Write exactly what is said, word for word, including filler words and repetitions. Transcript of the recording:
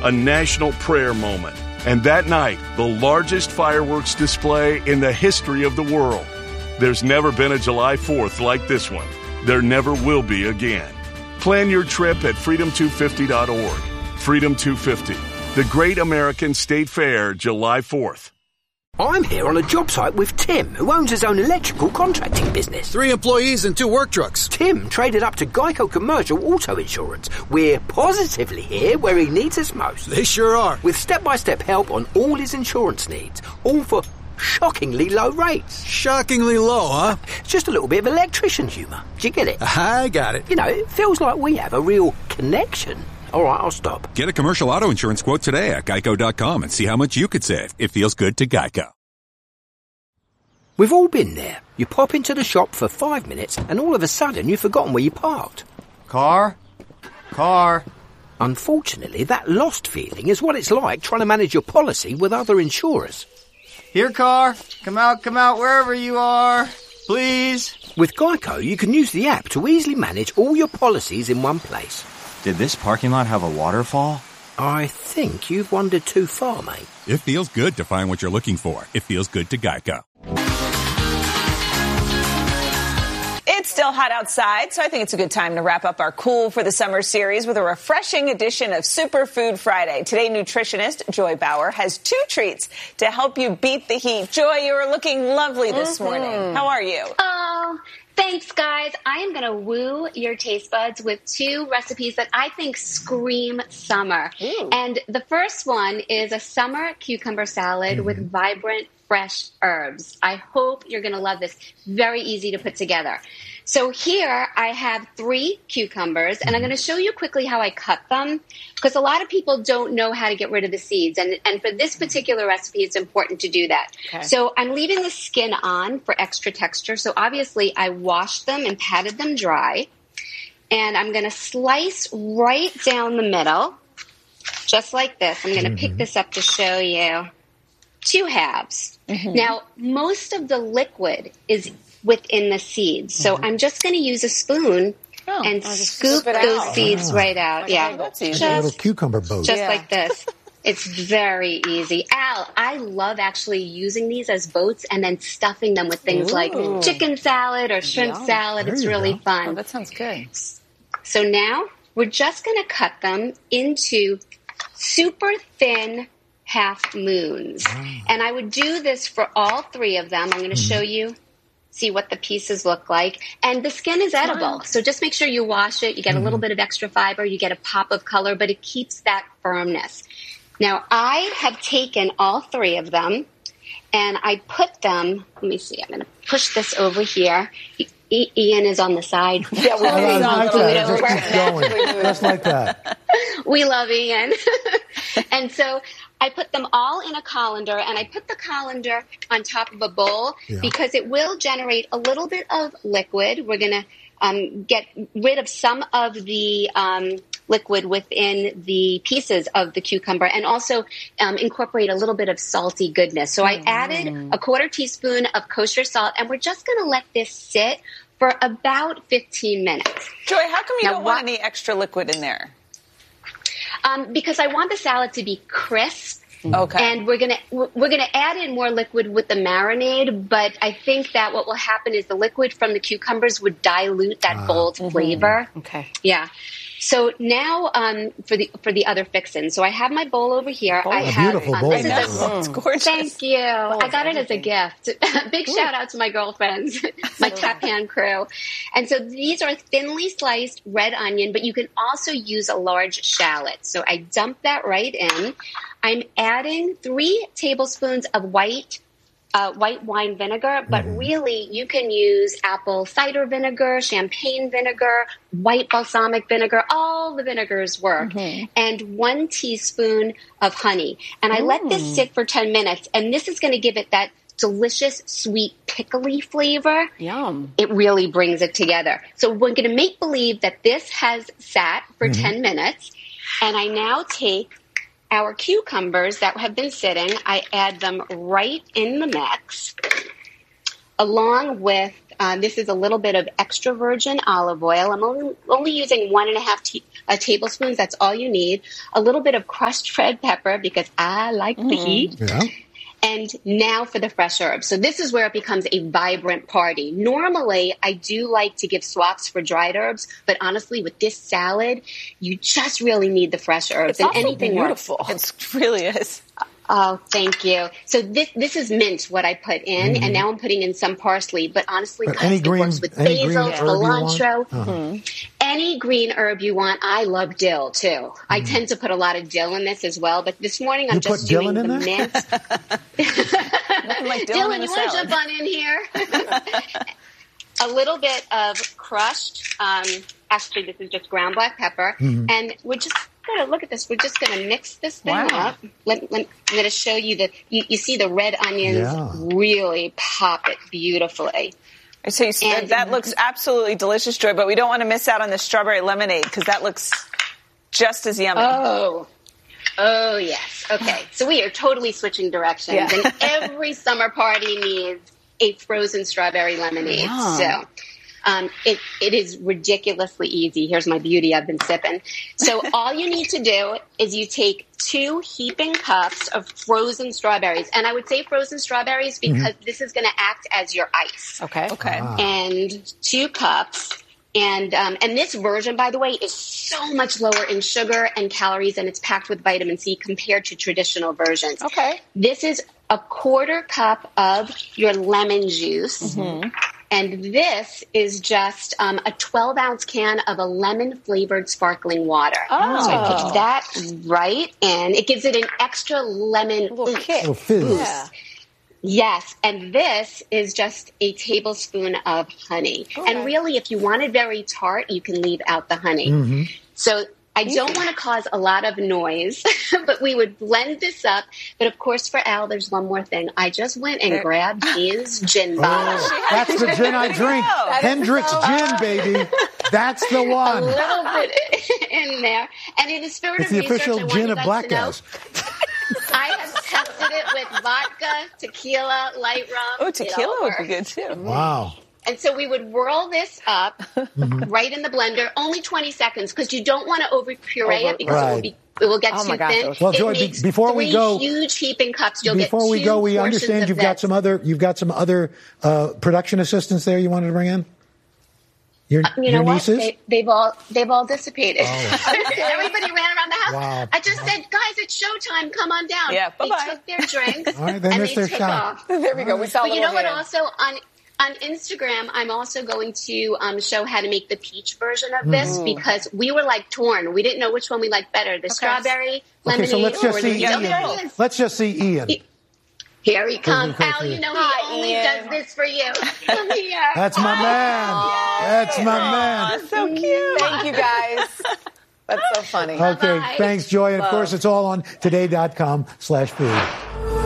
a national prayer moment. And that night, the largest fireworks display in the history of the world. There's never been a July fourth like this one. There never will be again. Plan your trip at freedom two fifty dot org. Freedom two fifty, the Great American State Fair, July fourth. I'm here on a job site with Tim, who owns his own electrical contracting business. Three employees and two work trucks. Tim traded up to Geico Commercial Auto Insurance. We're positively here where he needs us most. They sure are. With step-by-step help on all his insurance needs, all for shockingly low rates. Shockingly low, huh? It's just a little bit of electrician humour. Do you get it? I got it. You know, it feels like we have a real connection. All right, I'll stop. Get a commercial auto insurance quote today at geico dot com and see how much you could save. It feels good to Geico. We've all been there. You pop into the shop for five minutes and all of a sudden you've forgotten where you parked. Car? Car? Unfortunately, that lost feeling is what it's like trying to manage your policy with other insurers. Here, car. Come out, come out, wherever you are. Please. With Geico, you can use the app to easily manage all your policies in one place. Did this parking lot have a waterfall? I think you've wandered too far, mate. It feels good to find what you're looking for. It feels good to Geico. It's still hot outside, so I think it's a good time to wrap up our Cool for the Summer series with a refreshing edition of Superfood Friday. Today, nutritionist Joy Bauer has two treats to help you beat the heat. Joy, you are looking lovely this mm-hmm. morning. How are you? Oh, thanks, guys. I am going to woo your taste buds with two recipes that I think scream summer. Ooh. And the first one is a summer cucumber salad mm-hmm. with vibrant, fresh herbs. I hope you're going to love this. Very easy to put together. So here I have three cucumbers, and I'm going to show you quickly how I cut them, because a lot of people don't know how to get rid of the seeds. And, and for this particular recipe, it's important to do that. Okay. So I'm leaving the skin on for extra texture. So obviously I washed them and patted them dry. And I'm going to slice right down the middle, just like this. I'm going to mm-hmm. pick this up to show you two halves. Mm-hmm. Now, most of the liquid is within the seeds. So mm-hmm. I'm just going to use a spoon oh, and scoop those out. seeds oh. right out. Okay, yeah. That's easy. Just, a little cucumber boat. Just yeah. like this. It's very easy. Al, I love actually using these as boats and then stuffing them with things Ooh. like chicken salad or shrimp Yum. salad. There it's really go. fun. Oh, that sounds good. So now we're just going to cut them into super thin half moons. Wow. And I would do this for all three of them. I'm going to mm. show you, see what the pieces look like. And the skin is edible. So just make sure you wash it. You get mm. a little bit of extra fiber. You get a pop of color, but it keeps that firmness. Now, I have taken all three of them and I put them, let me see, I'm going to push this over here. I- Ian is on the side. Yeah, we I like that. Just keep going. Just like that. We love Ian. And so I put them all in a colander, and I put the colander on top of a bowl yeah. because it will generate a little bit of liquid. We're going to um, get rid of some of the um, liquid within the pieces of the cucumber and also um, incorporate a little bit of salty goodness. So I added a quarter teaspoon of kosher salt, and we're just going to let this sit for about fifteen minutes. Joy, how come you now, don't want any extra liquid in there? Um, because I want the salad to be crisp. Okay. And we're gonna we're gonna add in more liquid with the marinade, but I think that what will happen is the liquid from the cucumbers would dilute that uh, bold mm-hmm. flavor. Okay. Yeah. So now um, for the for the other fixins. So I have my bowl over here. Oh, I a have beautiful um, bowl. This is a, it's gorgeous. Thank you. Oh, I got it as a gift. Big Ooh. shout out to my girlfriends, my Tap Hand crew. And so these are thinly sliced red onion, but you can also use a large shallot. So I dump that right in. I'm adding three tablespoons of white Uh, white wine vinegar, but mm. really you can use apple cider vinegar, champagne vinegar, white balsamic vinegar, all the vinegars work, mm-hmm. and one teaspoon of honey. And I mm. let this sit for ten minutes, and this is going to give it that delicious, sweet, pickly flavor. Yum. It really brings it together. So we're going to make believe that this has sat for mm-hmm. ten minutes, and I now take our cucumbers that have been sitting, I add them right in the mix, along with Uh, this is a little bit of extra virgin olive oil. I'm only, only using one and a half te- uh, tablespoons. That's all you need. A little bit of crushed red pepper because I like mm. the heat. Yeah. And now for the fresh herbs. So this is where it becomes a vibrant party. Normally, I do like to give swaps for dried herbs, but honestly, with this salad, you just really need the fresh herbs. It's and also anything beautiful. Works. It really is. Oh, thank you. So this this is mint, what I put in, mm-hmm. and now I'm putting in some parsley. But honestly, but guys, any it green, works with any basil, green cilantro, uh-huh. mm-hmm. any green herb you want. I love dill too. Mm-hmm. I tend to put a lot of dill in this as well. But this morning I'm you just put doing Dylan the in mint. Like Dylan, you want to jump on in here? A little bit of crushed. Um, actually, this is just ground black pepper, mm-hmm. and we're just. Look at this. We're just going to mix this thing wow. up. Let, let, I'm going to show you the. You, you see the red onions yeah. really pop it beautifully. So you, and, that looks absolutely delicious, Joy. But we don't want to miss out on the strawberry lemonade because that looks just as yummy. Oh, oh yes. Okay, so we are totally switching directions, yeah. and every summer party needs a frozen strawberry lemonade. Wow. So. Um, it, it is ridiculously easy. Here's my beauty I've been sipping. So all you need to do is you take two heaping cups of frozen strawberries. And I would say frozen strawberries because mm-hmm. this is going to act as your ice. Okay. Okay. Ah. And two cups. And um, and this version, by the way, is so much lower in sugar and calories, and it's packed with vitamin C compared to traditional versions. Okay. This is a quarter cup of your lemon juice. Mm-hmm. And this is just um, a twelve-ounce can of a lemon-flavored sparkling water. Oh. So I put that right in. It gives it an extra lemon little kick. Oh, fizz. Yeah. Yes, and this is just a tablespoon of honey. Okay. And really, if you want it very tart, you can leave out the honey. Mm-hmm. So I don't want to cause a lot of noise, but we would blend this up. But of course, for Al, there's one more thing. I just went and grabbed his gin bottle. Oh, that's the gin I drink. Hendrick's gin, baby. That's the one. A little bit in there. And in the spirit it's of the research, official I want gin you of guys black to know, guys. I have tested it with vodka, tequila, light rum. Oh, tequila would be good too. Wow. And so we would whirl this up mm-hmm. right in the blender, only twenty seconds, because you don't want to over puree over, it because right. it will be it will get oh too my God, thin. Well, Joy, it be, before we go, huge heaping cups. You'll before get we two go, we understand you've this. got some other you've got some other uh, production assistants there you wanted to bring in. Your, uh, you your know nieces? what? They, they've all they've all dissipated. Oh. Everybody ran around the house. Wow. I just said, guys, it's showtime. Come on down. Yeah, bye-bye. They took their drinks all right, they and missed they their took shot. off. There we go. We saw. But you know what? hand. Also on. On Instagram, I'm also going to um, show how to make the peach version of this mm. because we were like torn. We didn't know which one we liked better, the okay. strawberry lemonade okay, so let's just or see the Ian. yellow. Let's just see Ian. Here he comes. Al, you know Hi, he only Ian. does this for you. Come here. That's my man. Aww. That's my Aww, man. So cute. Thank you, guys. That's so funny. Okay, Bye-bye. thanks, Joy. And of Love. course, it's all on today dot com slash food.